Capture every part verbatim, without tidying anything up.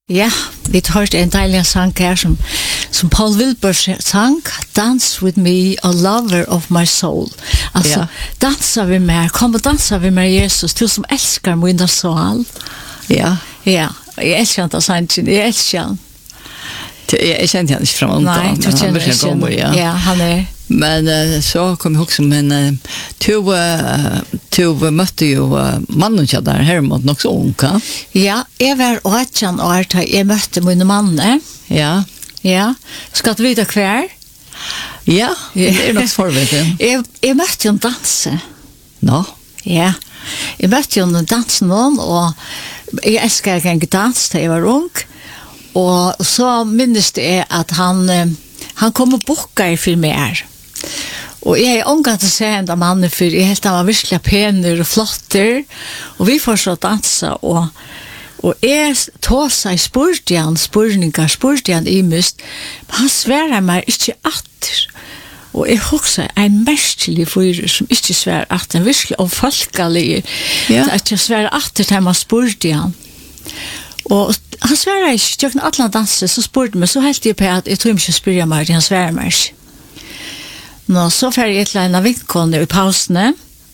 Ja, vi hørte en deilig sang her som, som Paul Wilburs sang, Dance with me, a lover of my soul. Altså, ja. Dansa vi med, kom og dansa vi med Jesus, du som elskar min soul. Ja. Ja, jeg elsker den sangen, jeg elsker den. Jeg kjente han ikke fra ånda, Nei, du kjenner ikke den. Ja. Ja, han er... Men uh, så kom jeg også, men uh, to, uh, to møtte jo uh, mannen til der, Hermod, nok så unga. Ja, jeg var åtjan år da jeg møtte mine manne. Ja. Ja, skal du vite hver? Ja, det er nok forberedt. jeg, jeg møtte jo en danse. Nå? Ja, jeg møtte jo en danse noen, og jeg elsker ikke en dans da jeg var ung. Og så minnes det at han, han kom og bukka i for mer. Og jeg er omgang til å se enda mannen, for jeg helt han var virkelig penere og flotter, og vi får så dansa, og, og jeg tog seg spurte han, spurningar, spurte han i mist, men han sverer meg ikke atter. Og jeg husker en merkelig fyr som ikke sverer atter, virkelig og folkelig, ja. At jeg sverer atter til man spurte han. Og han sverer ikke, tjøkken alle danser, så spurte meg, så helt jeg på at jeg tror ikke spyrer meg, han sverer meg ikke. Nå, så får jeg til en av vinkene i pausene,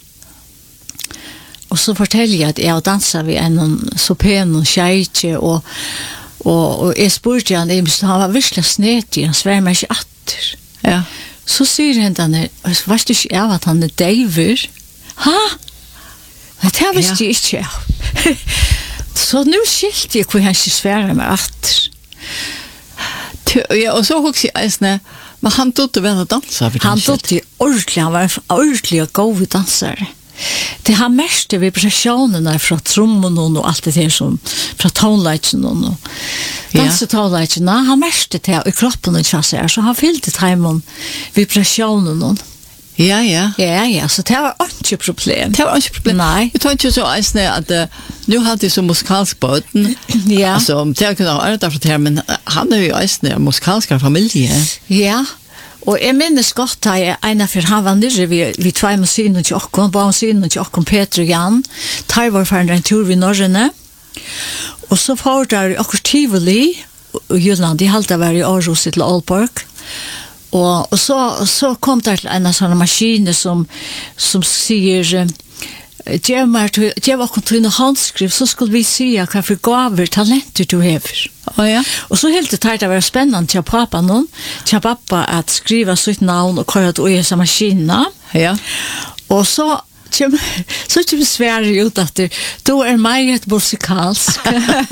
og så forteller jeg at jeg danser ved en så pen og kjeitje, og, og, og jeg spurte han, han var virkelig snedig, han sverer meg ikke atter. Ja. Så sier han denne, vet du ikke av at han er deiver? Ha? Det visste jeg ikke av. Så nu skilte jeg hvor han ikke sverer meg atter. Ja, og så husker jeg eisne, men han dotte vel å danse? Han dotte ordentlig, han var ordentlig og god danser. Det har mest vibrasjonene fra trommen og alt det der som, fra tonleitsen og dansetonleitsen, han mest det i kroppen og kjasser, så han fylte timen vibrasjonene. Ja, ja. Ja, ja, så det var ikke problem. Det var ikke problem. Nei. Jeg tar ikke så eisne at uh, nu hadde jeg så musikalsk båten. Ja. Altså, det er ikke noe annet for det her, men han er jo eisne musikalsk familie. Ja, og jeg minnes godt da jeg ene for han var nere vi, vi tvei med synen til åkken, bare synen til åkken Peter og Jan, tar var for en tur ved Norrøne, og så får der akkurat Tivoli, og Jylland, de halte var i Aarhus til Aalborg, og, og så, så kom det til en sånn maskine som, som sier, Gjev meg akkurat til en håndskrift, så skulle vi si hva for gaver, talenter du hever. Oh, ja. Og så helt det det var spennende til pappa noen, til pappa at skriva sitt navn og køre til å gjøre maskina. Ja. Og så kommer så kommer Sverige ut at du er meget musikalsk.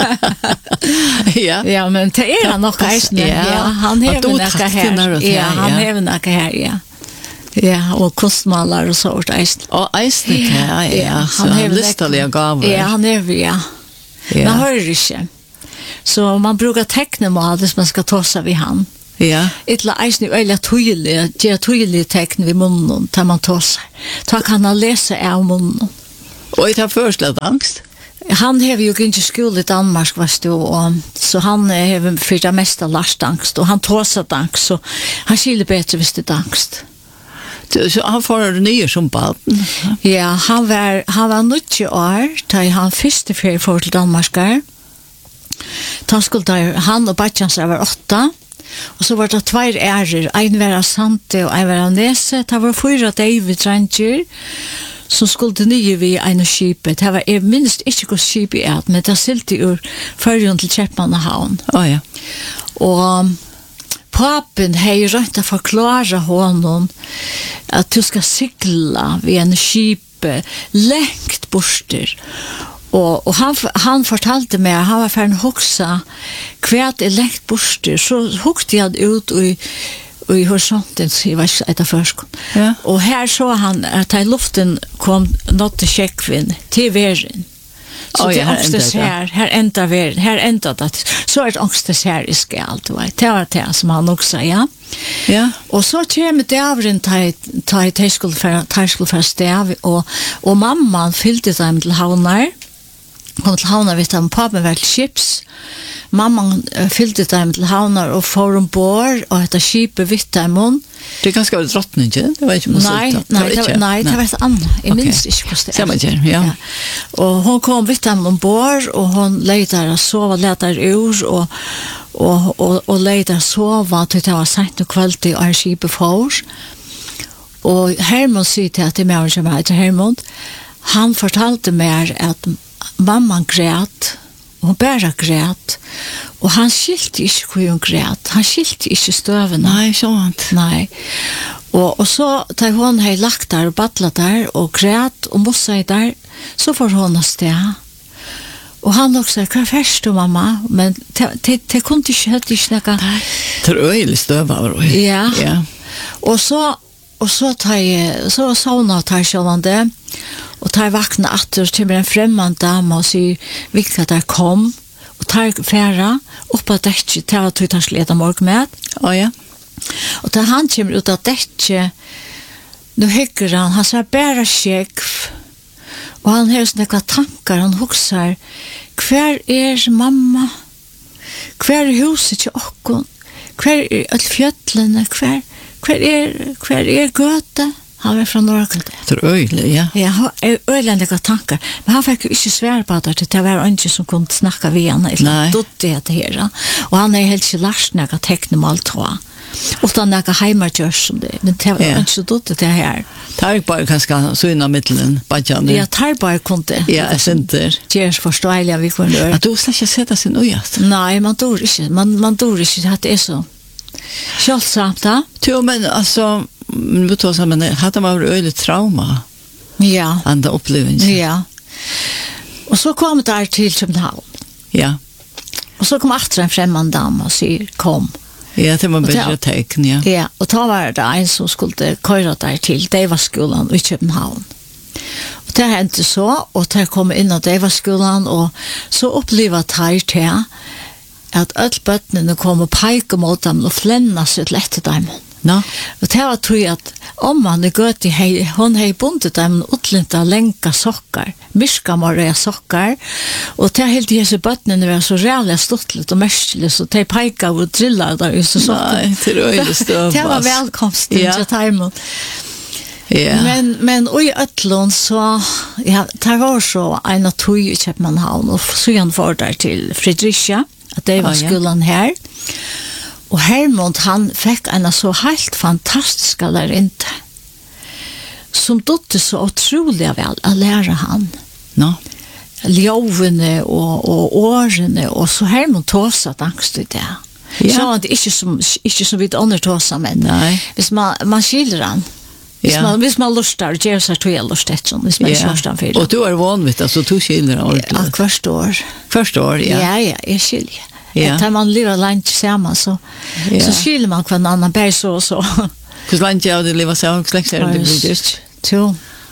Ja. Ja, men det er han nok eisende. Ja, han hever noe her. Ja, han hever noe her, ja. Ja, og kunstmaler og så vart eisen. Og eisen, ja, ja. Så han listelige gaver. Ja, han hever, ja. Man hører ikke. Så man brukar tecknemål hvis man skal ta seg vid han. Ja. Etla eisen er veldig tydelig, det er tydelig teckn vid munnen, tar man ta seg. Da kan han lese av munnen. Og jeg tar førslett angst? Han har jo ikke skole i Danmark, vet du, og, så han har for det meste lært angst, og han tar seg angst, så han skiller bedre hvis det er angst. Så han får nye som baden? Ja, han var, han var nødvendig år, da han første ferie for til Danmark. Da skulle han og Batjans var åtta, og så var det tvær ærer, en var av Sante og en var av Nese. Det var fyra David Ranger, som skulle nye vi en av skipet. Det var jeg minst ikke hva skipet er, men det silte ur førjen til Kjeppmannahavn. Å oh, ja. Og papen har rønt å forklare honom at du skal sigla ved en skipet lengt borster. Og, og han, han fortalte meg, han var ferdig å hoksa hva er lengt borster, så hokte han ut i, i horisonten, så jeg var ikke etter førskånd. Ja. Og her så han at i luften kom nått til kjekkvinn til verden. Så oh, ja, det angstes her, her enda verden, her enda det. Så er det angstes her i skall, du vet. Det var det som han også, ja. Ja. Og så kommer det av en til jeg skulle få stav, og, og mammaen fylte dem til havner, kom til havner, vet du, papen var til skips. Mammaen fylte dem til havner og får ombord, og etter skipet vitt dem, Det kan ska vara drottningen, det var inte musik. Nej, nej, det var, nej, det var ett annat. Jag minns inte hur det är. Samma gärna, ja. ja. Och hon kom vid dem ombord och hon lejde att sova, lejde ur och och och och lejde sova till det var sent och kvällt i arkivet för. Och Hermund säger till att det är som heter Hermund. Han fortalte mig att mamman grät. Hon bara grät. Och han skilte ikke hvor hun grät. Han skilte ikke støvene. Nei, sånt. Nei. Og, og så, da hun har lagt der og battlet der, og grät og mossa der, så får hun av sted. Og han også, hva er først du, mamma? Men det kunne ikke helt ikke snakke. Det er øyelig støv. Ja. ja. Og så, og så tar jeg, så sovna tar sjålan det, og tar vakna atter, og kommer en fremmed dame og sier, viktig at jeg kom, og tar færa, oppa dekket, til at hun tar sleda morgen med. Å ja. Og da han kommer ut av dekket, nu hykker han, han ser bare skjekv, og han har sånne tankar, han husker, hver er mamma? Hver er huset til okkon? Hver er alle fjøtlene? Hver, hver er, hver er gøte? Han var fra Norge. Det er øyelig, ja. Ja, han er øyelig tankar. Men han fikk jo ikke svære på det, det var ikke som kunne snakke ved han, eller dødde det her. Og han er helt ikke lært når jeg tekner med alt, tror jeg. Utan några heimatjörs som det. Men det var yeah. inte så dåligt det här. Tar bara kanske syna mittlen, badjan. Ja, tar bara kunde. Ja, center. Cheers förståeliga vi kunde göra. Att du släcker sätta sin ojat. Nej, man dör inte. Man man dör inte att det är så. Självsamt då. Jo, men alltså vi tar så men hade man öle trauma. Ja. Andra upplevelser. Ja. Och så kom det där till Köpenhamn. Ja. Och så kom åter en främmande dam och säger kom. Ja, det var bättre tecken, ja. Ja, och då var det en som skulle köra där till Deivaskolan i Köpenhamn. Och det hände så, och det kom in i Deivaskolan, och så upplevde jag till att alla bötterna kom och peka mot dem och flänna sig till ett dem. No. Och det var tror jag att om man är gött i hej, hon har bundet dem utlinta länka sockar, myrskamare sockar, och det helt i så bötterna var så rävligt stottligt och märkligt, så det peka och drilla där så så. Nej, det är ju stövas. Det var välkomst till ja. Timon. Ja. Men men och i Ötlund så ja, det var så en av två i Köpenhamn och så han var där till Fredricia, att det var ah, skolan ja. Här. Och Hermund han fick en så helt fantastisk lärinte. Som dotte så otroligt väl att lära han. No. Ljovene och och årene och så Hermund tåsat angst i det. Ja. Så att det inte som inte som vid andra tåsa men. Nej. Hvis man man skildrar han. Hvis ja. man hvis man lustar ger sig till lustet som hvis man ja. körstar för. Och du är vanligt alltså du skildrar ordentligt. Ja, kvart år. Kvart år, ja. Ja, ja, jag skiljer. Ja. Att man lever lunch samman så ja. Så skiljer man kvar annan bär så och så. Hur lunch jag det lever så släkt är det blir Jo.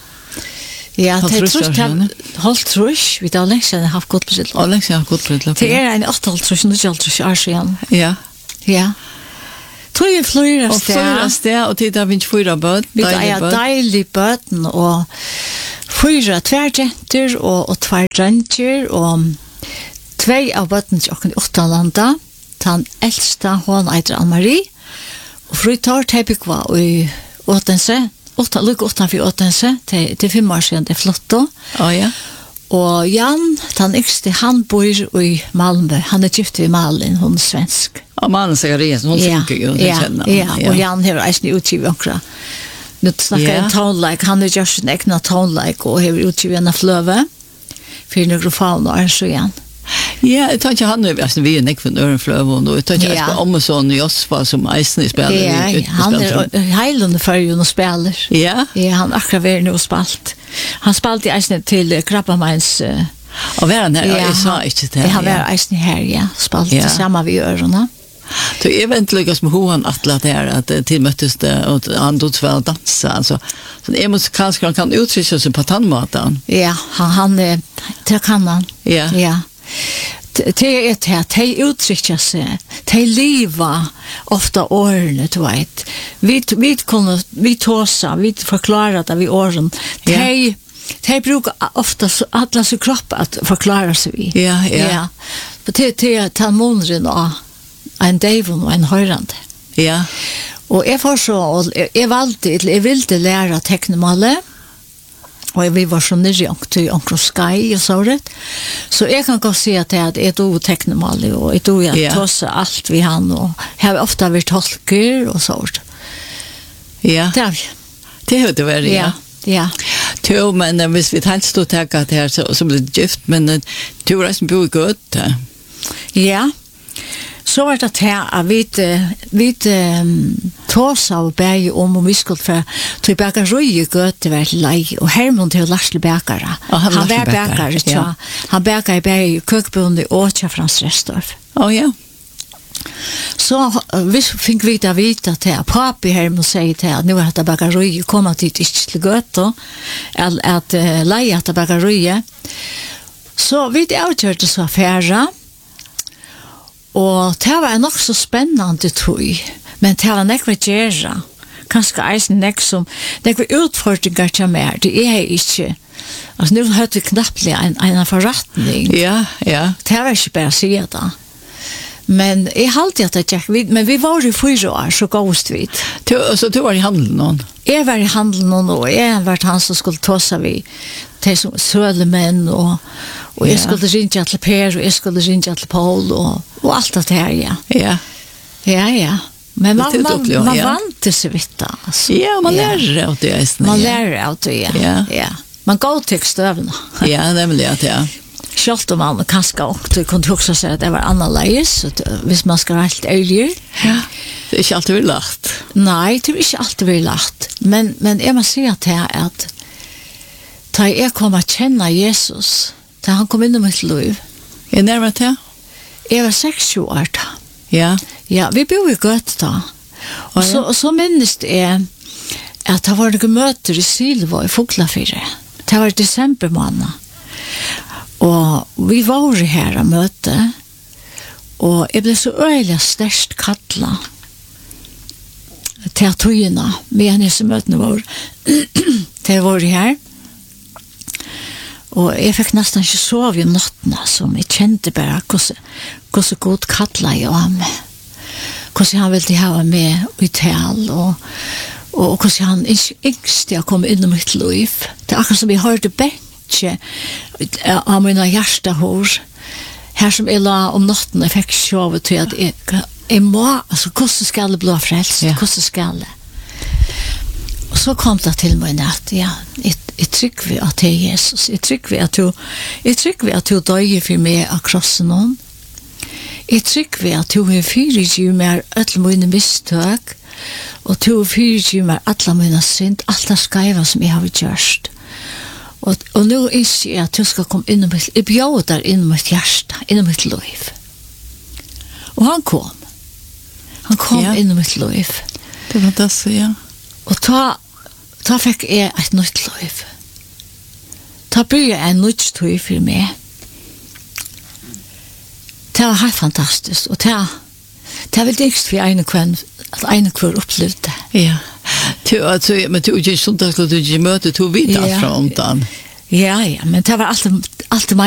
Ja, det tror jag hållt trusch vi då läxan har haft gott precis. Och läxan har gott precis. Det är en åttal trusch och det alltså är igen. Ja. Ja. Tror jag flyr och flyr där och titta vi fyra böt. Vi är dejlig böten och fyra tvärjenter och och tvärjenter och två av böten och åtta landa. Den äldsta hon heter Ann-Marie och fru tar täpik var i Åtense. Åtta lugg åtta för Åtense till till fem år sedan det flott då. Ja ja. Och Jan, han yngste, han bor i Malmö. Han är gift i Malin, hon är svensk. Ja, Malin säger det, hon synker ju, det känner ja, ja, och Jan har eisen utgivet också. Nu snackar jag tonlike, han är just en egna tonlike och har utgivet en flöve. För några faun och så igen. Ja, jag tar inte han nu, alltså vi är inte från Örenflöv och jag tar inte på Omesson i Josfa som eisen i spelar. Ja, han är heilande för och spelar. Ja? Ja, han akkurat var nu och spalt. Han spalt i eisen till Krabbamajns... Och var han här? Jag sa inte det här. Han var eisen här, ja. Spalt ja. Tillsammans vid öronen. Så jag vet inte lyckas med hur han attlat här att tillmöttes det och han dots väl dansa. Alltså, så det är musikalska han kan uttrycka sig på tandmaten. Ja, han, han det kan han. Ja. Ja. Det är ett här, det uttrycker sig, det liva ofta åren, du vet. Vi, vi kunde, vi tåsa, vi förklarar det vid åren. Det de brukar ofta alla sin kropp att förklara sig vid. Ja, ja. Ja. Det är till månaden och en dävon och en hörande. Ja. Og jeg får så, og jeg valgte, jeg ville lære teknemalet, og vi var så nere i omkring Sky og så rett. Så jeg kan godt si at jeg er do teknemalet, og jeg do jeg Ja. tåse alt vi han, og jeg har ofte vært tolker og så rett. Ja, Det har vi. det har det vært, ja. Ja, ja. Jo, men uh, hvis vi helst stod takka det her, så, så blir det gift, men uh, du har resten bo godt. Uh. Ja. Så var det her at vi, vi um, tås av bæg om om vi skulle for til bækerøy i gøte vært lei, og Hermund til Larsle Bækere. Og han Han var Larsle Bækere, bækere, ja. ja. Han bæker i bæg i køkbundet og til Frans Restorff. Å ja. Så uh, vi fikk vi da vite til at papi Hermund sier til at nå er det bækerøy, kommer dit ikke til gøte, at, at uh, leie etter bækerøy. Så vi avgjørte så affære, og det var nok så spennende tog, men det var nekve gjerra. Kanskje eisen nek som, nekve utfordringer til meg, det er ikke, altså nå hørte vi knapplig en, en forretning. Ja, ja. Det var ikke bare å si det. Men jeg halte at det gikk vid, men vi var i fyra år, så gåst vi. Du, så du var i handelen nån? Jeg var i handelen nå, og jeg var han som skulle ta seg vi til som sølemenn, og, og jeg Ja. skulle ringe til Per, og jeg skulle ringe til Paul, og, og alt det her, ja. Ja. Ja, ja. Men man, Det er man, tydelig, man ja. vant til seg vidt da. Altså. Ja, man Ja. lærer av det eisen. Man ja. lærer av det, ja. Ja. ja. Man går til støvene. Ja, nemlig at ja. Selv om man kanskje også kunne huske seg at det var annerledes, hvis man skal være helt ærlig. Ja. Det er ikke alltid vi lagt. Nei, det er ikke alltid vi lagt. Men, men jeg må si at det er at da jeg kom å kjenne Jesus, da han kom inn i mitt liv, Er nærmere til? jeg var seksogtjue år da. Ja. Ja, vi bor i Gøte da. Og så, og så minnes jeg at det var noen møter i Silvo i Foglafire. Det var i desember måned. Og vi var her og møte, og jeg ble så øyelig størst kattlet til togene, med en disse møtene var til jeg var her. Og jeg fikk nesten ikke sove i nattene, så jeg kjente bare hvordan, hvordan god kattlet jeg var med. Hvordan han ville ha med i tal, og, og hvordan han yngste å komme inn i mitt liv. Det er akkurat som jeg hørte bensje av mine hjertehår, her som jeg la om natten, jeg fikk sove til at jeg, jeg må, altså hvordan skal jeg bli frelst, Ja. hvordan skal jeg? Og så kom det til meg at ja, jeg, jeg trykker vi at det er Jesus, jeg trykker vi at du, jeg trykker vi at du døyer for meg av krossen noen, jeg trykker vi at du har fyrirgivet meg alle mine mistøk, og du har fyrirgivet meg alle mine synd, alt det skaiva som jeg har gjort. Og, og nå ønsker jeg at du skal komme inn i mitt, jeg bjør der inn i mitt hjerte, inn i mitt liv. Og han kom. Han kom Ja. inn i mitt liv. Det var det så, ja. Og ta, ta fikk jeg et nytt liv. Ta blir jeg en nytt liv for meg. Det var helt fantastisk. Og det, det er vel dykst for en kvenn, at en kvenn opplevde det. Ja. Du, altså, men du er ikke sånn at du ikke møter, du vet alt Ja. fra omtann. Ja, ja, men det var alltid, alltid